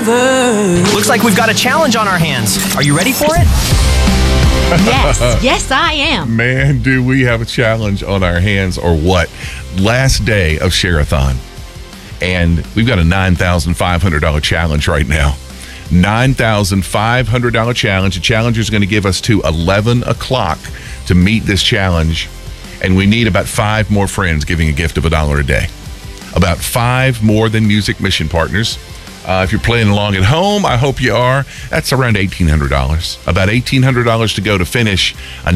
Looks like we've got a challenge on our hands. Are you ready for it? Yes, I am. Man, do we have a challenge on our hands or what? Last day of Share-a-thon. And we've got a $9,500 challenge right now. $9,500 challenge. The challenger is going to give us to 11 o'clock to meet this challenge. And we need about 5 more friends giving a gift of $1 a day. About 5 more than Music Mission Partners. If you're playing along at home, I hope you are. That's around $1,800. About $1,800 to go to finish a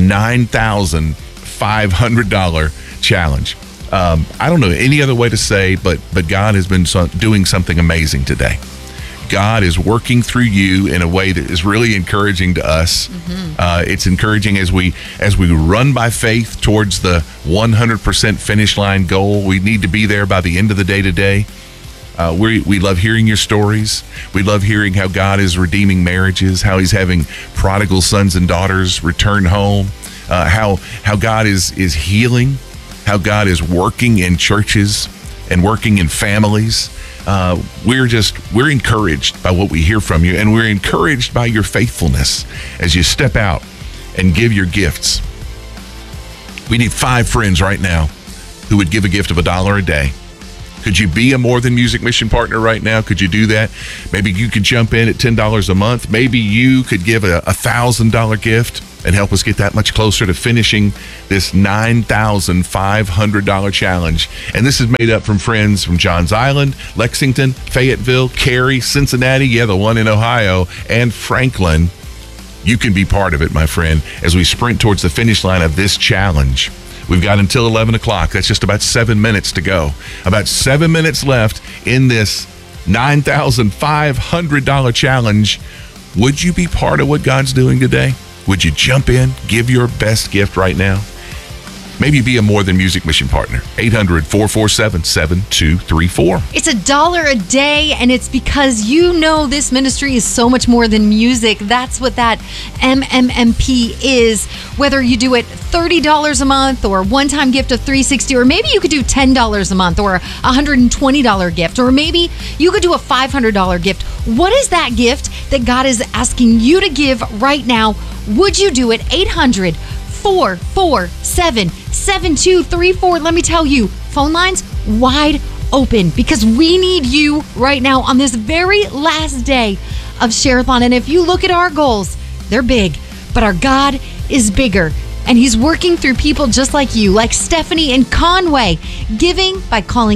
$9,500 challenge. I don't know any other way to say, but God has been doing something amazing today. God is working through you in a way that is really encouraging to us. It's encouraging as we run by faith towards the 100% finish line goal. We need to be there by the end of the day today. We love hearing your stories. We love hearing how God is redeeming marriages, how he's having prodigal sons and daughters return home, how God is healing, how God is working in churches and working in families. We're encouraged by what we hear from you, and we're encouraged by your faithfulness as you step out and give your gifts. We need 5 friends right now who would give a gift of $1 a day. Could you be a More Than Music Mission Partner right now? Could you do that? Maybe you could jump in at $10 a month. Maybe you could give a $1,000 gift and help us get that much closer to finishing this $9,500 challenge. And this is made up from friends from Johns Island, Lexington, Fayetteville, Cary, Cincinnati, the one in Ohio, and Franklin. You can be part of it, my friend, as we sprint towards the finish line of this challenge. We've got until 11 o'clock. That's just about 7 minutes to go. About 7 minutes left in this $9,500 challenge. Would you be part of what God's doing today? Would you jump in, give your best gift right now? Maybe be a More Than Music Mission Partner. 800-447-7234. It's $1 a day, and it's because you know this ministry is so much more than music. That's what that MMMP is. Whether you do it $30 a month or a one-time gift of $360, or maybe you could do $10 a month or a $120 gift, or maybe you could do a $500 gift. What is that gift that God is asking you to give right now? Would you do it? 800-447-7234. Let me tell you, phone lines wide open because we need you right now on this very last day of Share-a-thon. And if you look at our goals, they're big, but our God is bigger. And he's working through people just like you, like Stephanie in Conway, giving by calling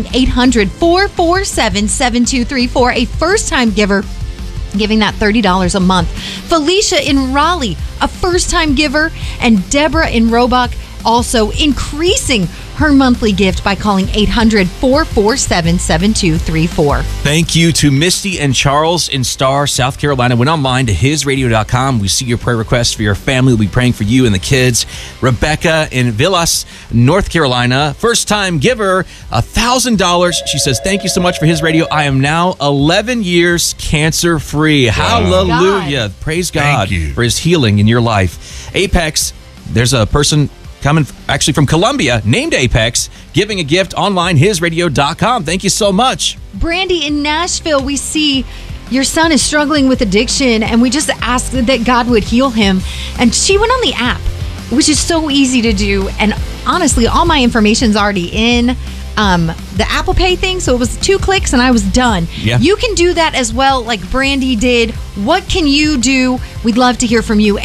800-447-7234, a first-time giver, giving that $30 a month. Felicia in Raleigh, a first-time giver, and Deborah in Roebuck, also increasing her monthly gift by calling 800-447-7234. Thank you to Misty and Charles in Star, South Carolina. Went online to hisradio.com. We see your prayer requests for your family. We'll be praying for you and the kids. Rebecca in Villas, North Carolina, first-time giver, $1,000. She says, thank you so much for His Radio. I am now 11 years cancer-free. Wow. Hallelujah. God. Praise God for His healing in your life. Apex, there's a person coming actually from Columbia, named Apex, giving a gift online, hisradio.com. Thank you so much. Brandy in Nashville, we see your son is struggling with addiction, and we just asked that God would heal him. And she went on the app, which is so easy to do. And honestly, all my information's already in the Apple Pay thing, so it was 2 clicks and I was done. Yeah. You can do that as well, like Brandy did. What can you do? We'd love to hear from you.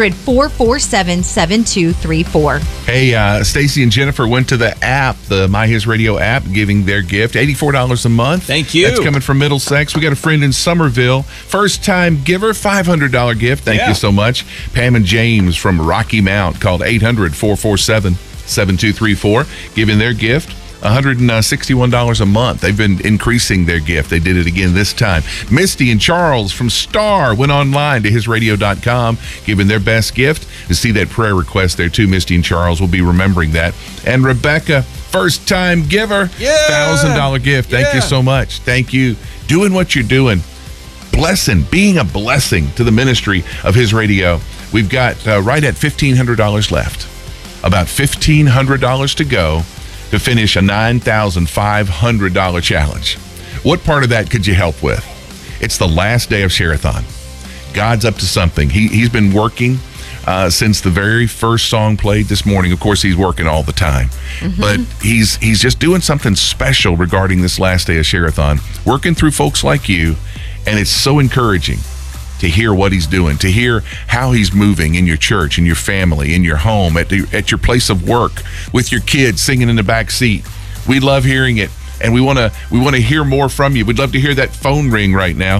800-447-7234. Hey, Stacy and Jennifer went to the app, the My His Radio app, giving their gift, $84 a month. Thank you. That's coming from Middlesex. We got a friend in Somerville, first-time giver, $500 gift. Thank you so much. Pam and James from Rocky Mount called 800-447-7234, giving their gift. $161 a month. They've been increasing their gift. They did it again this time. Misty and Charles from Star went online to hisradio.com, giving their best gift. To see that prayer request there too, Misty and Charles will be remembering that. And Rebecca, first-time giver, $1,000 gift. Thank you so much. Thank you. Doing what you're doing. Blessing, being a blessing to the ministry of His Radio. We've got right at $1,500 left. About $1,500 to go to finish a $9,500 challenge. What part of that could you help with? It's the last day of Share-a-thon. God's up to something. He's been working since the very first song played this morning. Of course, he's working all the time. But he's just doing something special regarding this last day of Share-a-thon, working through folks like you, and it's so encouraging to hear what he's doing, to hear how he's moving in your church, in your family, in your home, at your place of work, with your kids singing in the back seat. We love hearing it, and we want to hear more from you. We'd love to hear that phone ring right now,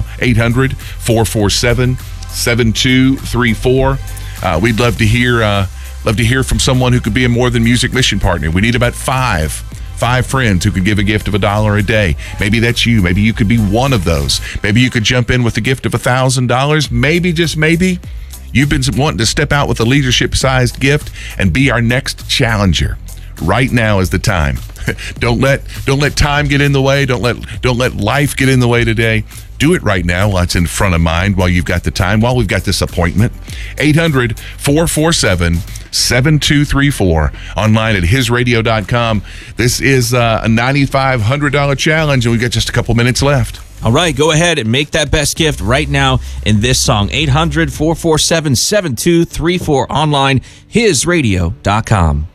800-447-7234. We'd love to hear from someone who could be a More Than Music mission partner. We need about five friends who could give a gift of $1 a day. Maybe that's you. Maybe you could be one of those. Maybe you could jump in with a gift of $1,000. Maybe, just maybe, you've been wanting to step out with a leadership-sized gift and be our next challenger. Right now is the time. Don't let time get in the way. Don't let life get in the way today. Do it right now while it's in front of mind, while you've got the time, while we've got this appointment. 800-447-7234. Online at hisradio.com. This is a $9,500 challenge, and we've got just a couple minutes left. All right, go ahead and make that best gift right now in this song. 800-447-7234. Online, hisradio.com.